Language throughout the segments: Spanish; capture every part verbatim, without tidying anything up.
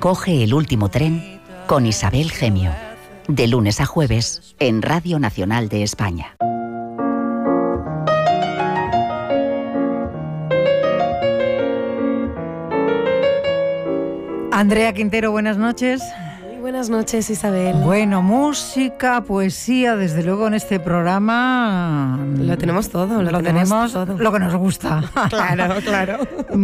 Coge el último tren con Isabel Gemio. De lunes a jueves en Radio Nacional de España. Andrea Quintero, buenas noches. Muy buenas noches, Isabel. Bueno, música, poesía, desde luego en este programa... Lo tenemos todo, lo, lo tenemos, tenemos todo. Lo que nos gusta. Claro, claro.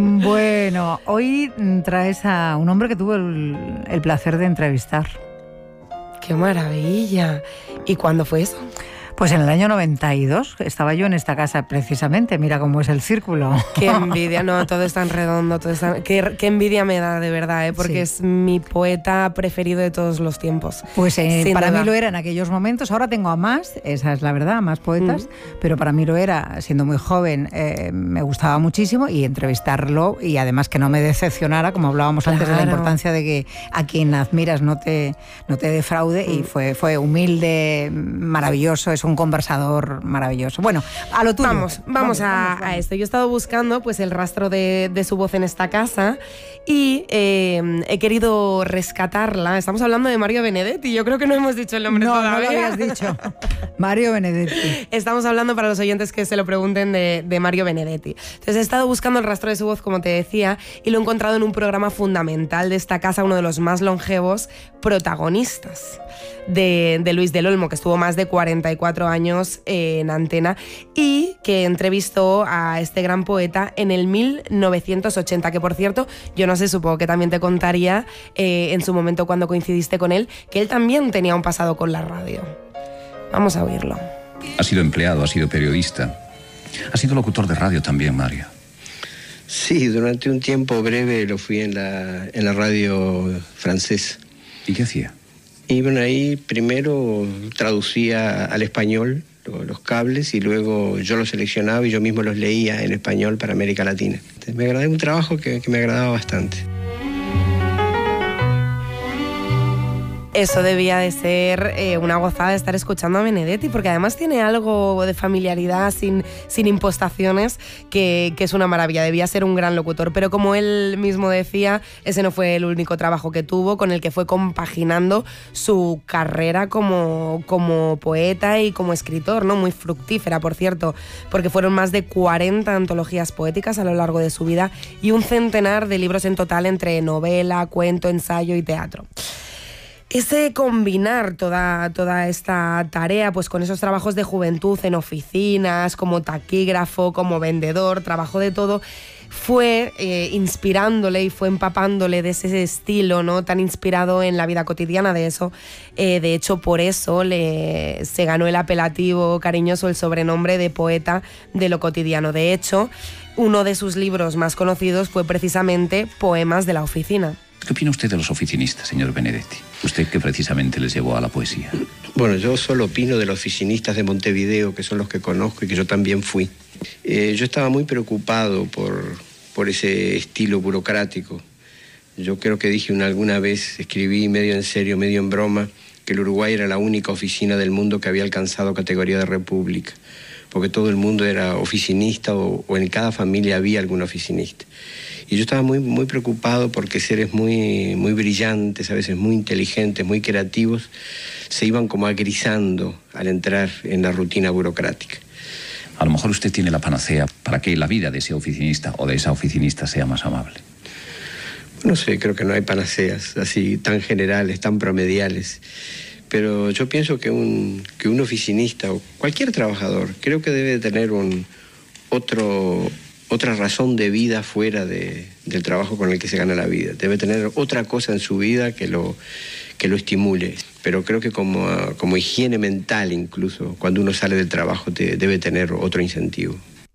Bueno, hoy traes a un hombre que tuve el, el placer de entrevistar. ¡Qué maravilla! ¿Y cuándo fue eso? Pues en el año noventa y dos, estaba yo en esta casa precisamente, mira cómo es el círculo. Qué envidia, no, todo es tan redondo, todo es tan... Qué, qué envidia me da, de verdad, ¿eh? Porque sí. Es mi poeta preferido de todos los tiempos. Pues eh, para duda. Mí lo era en aquellos momentos, ahora tengo a más, esa es la verdad, a más poetas, mm. pero para mí lo era, siendo muy joven, eh, me gustaba muchísimo y entrevistarlo y además que no me decepcionara, como hablábamos claro. antes de la importancia de que a quien admiras no te, no te defraude mm. y fue, fue humilde, maravilloso, es un un conversador maravilloso. Bueno, a lo tuyo. Vamos, vamos, vamos, a, vamos, vamos. a esto. Yo he estado buscando pues el rastro de, de su voz en esta casa y eh, he querido rescatarla. Estamos hablando de Mario Benedetti. Yo creo que no hemos dicho el nombre no, todavía. No, no lo habías dicho. Mario Benedetti. Estamos hablando, para los oyentes que se lo pregunten, de, de Mario Benedetti. Entonces he estado buscando el rastro de su voz, como te decía, y lo he encontrado en un programa fundamental de esta casa, uno de los más longevos protagonistas de, de Luis del Olmo, que estuvo más de cuarenta y cuatro años en antena y que entrevistó a este gran poeta en el mil novecientos ochenta, que por cierto, yo no sé, supongo que también te contaría eh, en su momento cuando coincidiste con él, que él también tenía un pasado con la radio. Vamos a oírlo. Ha sido empleado, ha sido periodista, ha sido locutor de radio también, Mario. Sí, durante un tiempo breve lo fui en la, en la radio francesa. ¿Y qué hacía? Y bueno, ahí primero traducía al español los cables y luego yo los seleccionaba y yo mismo los leía en español para América Latina. Entonces, me agradaba un trabajo que, que me agradaba bastante. Eso debía de ser eh, una gozada de estar escuchando a Benedetti, porque además tiene algo de familiaridad, sin, sin impostaciones, que, que es una maravilla. Debía ser un gran locutor, pero como él mismo decía, ese no fue el único trabajo que tuvo, con el que fue compaginando su carrera como, como poeta y como escritor, ¿no? Muy fructífera, por cierto, porque fueron más de cuarenta antologías poéticas a lo largo de su vida y un centenar de libros en total entre novela, cuento, ensayo y teatro. Ese combinar toda, toda esta tarea pues con esos trabajos de juventud en oficinas, como taquígrafo, como vendedor, trabajo de todo, fue eh, inspirándole y fue empapándole de ese estilo, ¿no? Tan inspirado en la vida cotidiana de eso. Eh, de hecho, por eso le, se ganó el apelativo cariñoso, el sobrenombre de poeta de lo cotidiano. De hecho, uno de sus libros más conocidos fue precisamente Poemas de la oficina. ¿Qué opina usted de los oficinistas, señor Benedetti? Usted que precisamente les llevó a la poesía. Bueno, yo solo opino de los oficinistas de Montevideo, que son los que conozco y que yo también fui. Eh, yo estaba muy preocupado por, por ese estilo burocrático. Yo creo que dije una, alguna vez, escribí medio en serio, medio en broma, que el Uruguay era la única oficina del mundo que había alcanzado categoría de república, porque todo el mundo era oficinista o, o en cada familia había algún oficinista. Y yo estaba muy, muy preocupado porque seres muy, muy brillantes, a veces muy inteligentes, muy creativos, se iban como agrisando al entrar en la rutina burocrática. A lo mejor usted tiene la panacea para que la vida de ese oficinista o de esa oficinista sea más amable. No sé, creo que no hay panaceas así tan generales, tan promediales. Pero yo pienso que un, que un oficinista o cualquier trabajador creo que debe tener un otro... otra razón de vida fuera de, del trabajo con el que se gana la vida. Debe tener otra cosa en su vida que lo, que lo estimule. Pero creo que como, como higiene mental incluso, cuando uno sale del trabajo te, debe tener otro incentivo.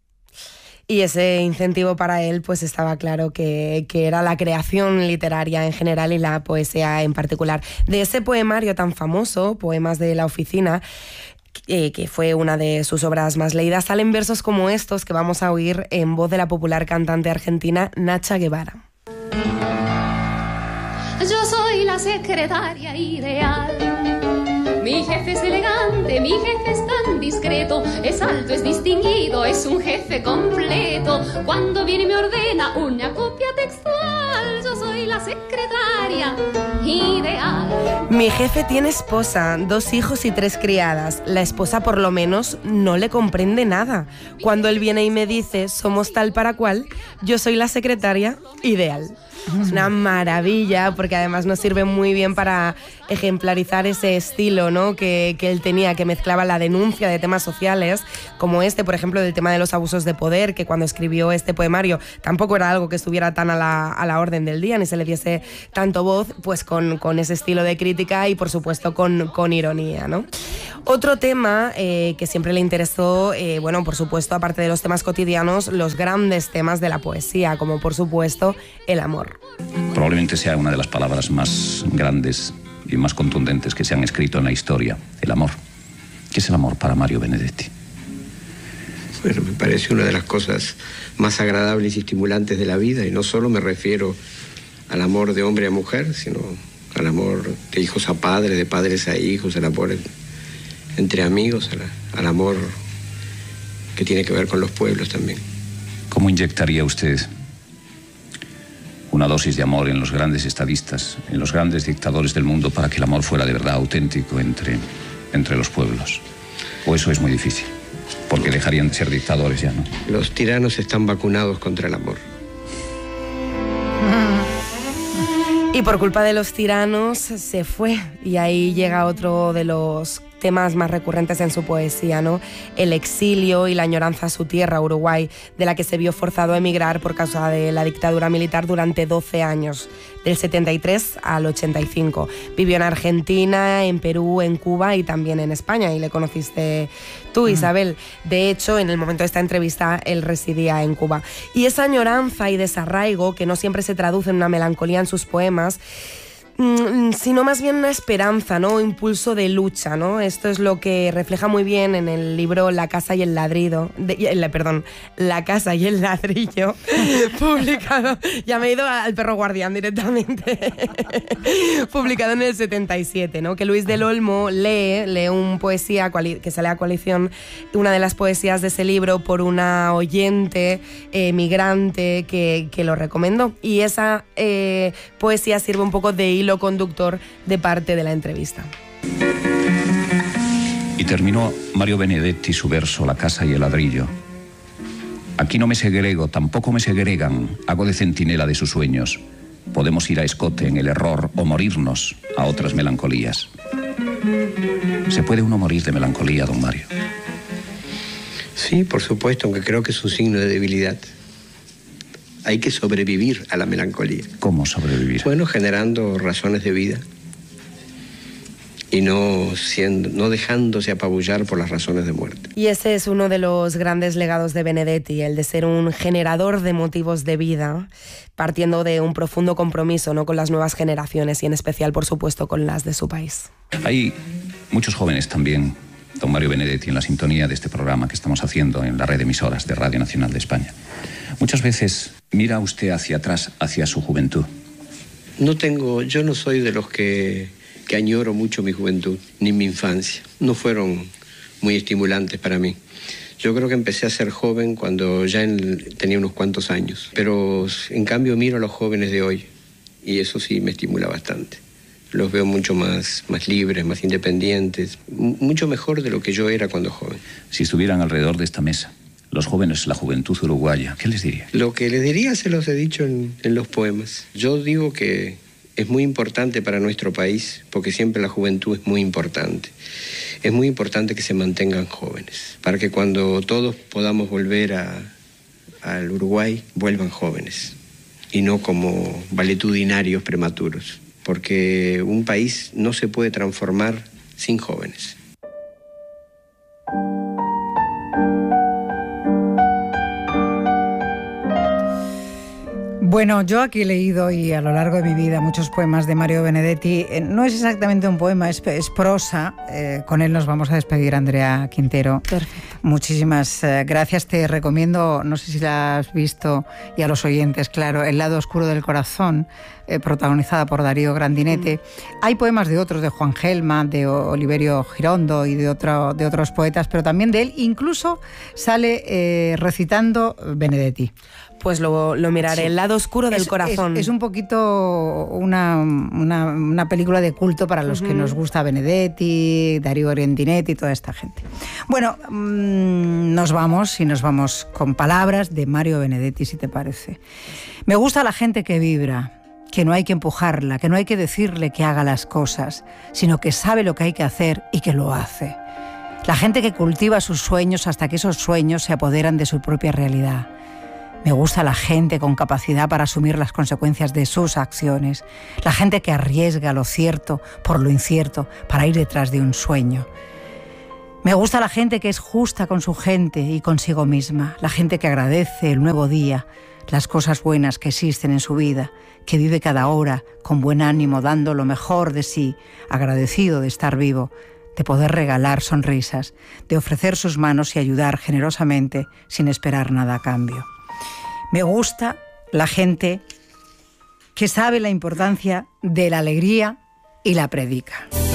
Y ese incentivo para él pues estaba claro que, que era la creación literaria en general y la poesía en particular. De ese poemario tan famoso, Poemas de la oficina, Eh, que fue una de sus obras más leídas, salen versos como estos que vamos a oír en voz de la popular cantante argentina Nacha Guevara. Yo soy la secretaria ideal. Mi jefe es elegante, mi jefe es tan discreto, es alto, es distinguido, es un jefe completo. Cuando viene y me ordena una copia textual, yo soy la la secretaria ideal. Mi jefe tiene esposa, dos hijos y tres criadas. La esposa por lo menos no le comprende nada. Cuando él viene y me dice somos tal para cual, yo soy la secretaria ideal. Es una maravilla porque además nos sirve muy bien para ejemplarizar ese estilo, ¿no? que, que él tenía, que mezclaba la denuncia de temas sociales, como este, por ejemplo, del tema de los abusos de poder, que cuando escribió este poemario tampoco era algo que estuviera tan a la, a la orden del día, ni se le diese tanto voz, pues con, con ese estilo de crítica y, por supuesto, con, con ironía, ¿no? Otro tema eh, que siempre le interesó, eh, bueno, por supuesto, aparte de los temas cotidianos, los grandes temas de la poesía, como por supuesto el amor. Probablemente sea una de las palabras más grandes y más contundentes que se han escrito en la historia, el amor. ¿Qué es el amor para Mario Benedetti? Bueno, me parece una de las cosas más agradables y estimulantes de la vida, y no solo me refiero al amor de hombre a mujer, sino al amor de hijos a padres, de padres a hijos, al amor entre amigos, al amor que tiene que ver con los pueblos también. ¿Cómo inyectaría usted una dosis de amor en los grandes estadistas, en los grandes dictadores del mundo, para que el amor fuera de verdad auténtico entre, entre los pueblos? ¿O eso es muy difícil? Porque dejarían de ser dictadores ya, ¿no? Los tiranos están vacunados contra el amor. Y por culpa de los tiranos se fue, y ahí llega otro de los temas más recurrentes en su poesía, ¿no? El exilio y la añoranza a su tierra, Uruguay, de la que se vio forzado a emigrar por causa de la dictadura militar durante doce años, del setenta y tres al ochenta y cinco. Vivió en Argentina, en Perú, en Cuba y también en España, y le conociste tú, Isabel. De hecho, en el momento de esta entrevista, él residía en Cuba. Y esa añoranza y desarraigo, que no siempre se traduce en una melancolía en sus poemas, sino más bien una esperanza, ¿no? Impulso de lucha, ¿no? Esto es lo que refleja muy bien en el libro La casa y el ladrido, de, eh, perdón, La casa y el ladrillo, publicado, ya me he ido al perro guardián directamente, publicado en el setenta y siete, ¿no? Que Luis del Olmo lee, lee un poesía que sale a coalición, una de las poesías de ese libro por una oyente eh, migrante que, que lo recomendó, y esa eh, poesía sirve un poco de hilo conductor de parte de la entrevista. Y terminó Mario Benedetti su verso La casa y el ladrillo. Aquí no me segrego, tampoco me segregan, hago de centinela de sus sueños. Podemos ir a escote en el error o morirnos a otras melancolías. ¿Se puede uno morir de melancolía, don Mario? Sí, por supuesto, aunque creo que es un signo de debilidad. Hay que sobrevivir a la melancolía. ¿Cómo sobrevivir? Bueno, generando razones de vida y no, siendo, no dejándose apabullar por las razones de muerte. Y ese es uno de los grandes legados de Benedetti, el de ser un generador de motivos de vida, partiendo de un profundo compromiso, ¿no?, con las nuevas generaciones y en especial, por supuesto, con las de su país. Hay muchos jóvenes también, don Mario Benedetti, en la sintonía de este programa que estamos haciendo en la red de emisoras de Radio Nacional de España. Muchas veces mira usted hacia atrás, hacia su juventud. No tengo, yo no soy de los que, que añoro mucho mi juventud, ni mi infancia. No fueron muy estimulantes para mí. Yo creo que empecé a ser joven cuando ya en, tenía unos cuantos años. Pero en cambio miro a los jóvenes de hoy y eso sí me estimula bastante. Los veo mucho más, más libres, más independientes, mucho mejor de lo que yo era cuando joven. Si estuvieran alrededor de esta mesa, los jóvenes, la juventud uruguaya, ¿qué les diría? Lo que les diría se los he dicho en, en los poemas. Yo digo que es muy importante para nuestro país, porque siempre la juventud es muy importante. Es muy importante que se mantengan jóvenes, para que cuando todos podamos volver a, al Uruguay, vuelvan jóvenes, y no como valetudinarios prematuros, porque un país no se puede transformar sin jóvenes. Bueno, yo aquí he leído y a lo largo de mi vida muchos poemas de Mario Benedetti. No es exactamente un poema, es, es prosa. Eh, con él nos vamos a despedir, Andrea Quintero. Perfecto. Muchísimas eh, gracias. Te recomiendo, no sé si la has visto, y a los oyentes, claro, El lado oscuro del corazón, eh, protagonizada por Darío Grandinetti. Mm. Hay poemas de otros, de Juan Gelman, de Oliverio Girondo y de, otro, de otros poetas, pero también de él. Incluso sale eh, recitando Benedetti. pues lo, lo miraré. Sí. El lado oscuro del es, corazón. Es, es un poquito una, una, una película de culto para los uh-huh. que nos gusta Benedetti, Dario Grandinetti y toda esta gente. Bueno, mmm, nos vamos y nos vamos con palabras de Mario Benedetti, si te parece. Me gusta la gente que vibra, que no hay que empujarla, que no hay que decirle que haga las cosas, sino que sabe lo que hay que hacer y que lo hace. La gente que cultiva sus sueños hasta que esos sueños se apoderan de su propia realidad. Me gusta la gente con capacidad para asumir las consecuencias de sus acciones, la gente que arriesga lo cierto por lo incierto para ir detrás de un sueño. Me gusta la gente que es justa con su gente y consigo misma, la gente que agradece el nuevo día, las cosas buenas que existen en su vida, que vive cada hora con buen ánimo, dando lo mejor de sí, agradecido de estar vivo, de poder regalar sonrisas, de ofrecer sus manos y ayudar generosamente sin esperar nada a cambio. Me gusta la gente que sabe la importancia de la alegría y la predica.